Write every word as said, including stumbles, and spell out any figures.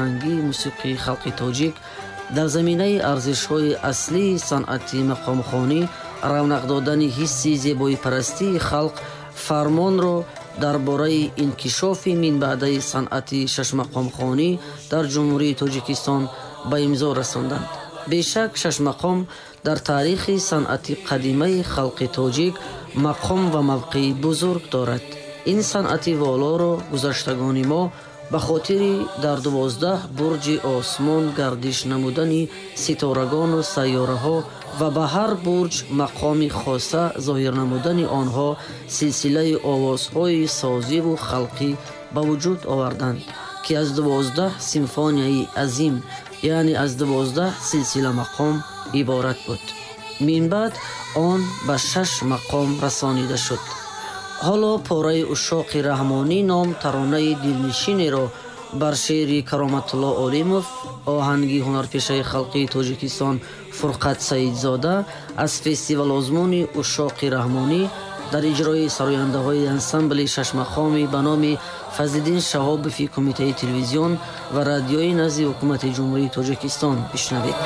фарҳангии мусиқии халқи тоҷик дар заминаи арзишҳои аслии санъати мақомхонӣ, равнақ додани ҳисси зебоипарастии халқ, фармонро дар бораи инкишофи минбаъдаи санъати шашмақомхонӣ дар ҷумҳурии Тоҷикистон ба имзо расонданд. бешак шашмақом дар таърихи санъати қадимаи халқи тоҷик мақом ва мавқеи бузург дорад. ин санъати волоро гузаштагони мо ба хотири дар дувоздаҳ бурҷи осмон гардиш намудани ситорагону сайёраҳо ва ба ҳар бурҷ мақоми хоса зоҳир намудани онҳо силсилаи овозҳои созиву халқӣ ба вуҷуд оварданд, ки аз дувоздаҳ симфонияи азим, яъне аз дувоздаҳ силсила мақом иборат буд. минбаъд он ба шаш мақом расонида шуд. ҳоло пораи Ушоқи Раҳмонӣ ном таронаи дилнишинеро бар шеъри Кароматулло Олимов, оҳанги ҳунарпешаи халқии Тоҷикистон Фурқат Саидзода аз фестивалозмуни Ушоқи Раҳмонӣ дар иҷрои сарояндаҳои ансамбли шашмақоми ба номи Фазлиддин Шаҳобови Кумитаи телевизион ва радиои назди ҳукумати ҷумҳурии Тоҷикистон бишнавед.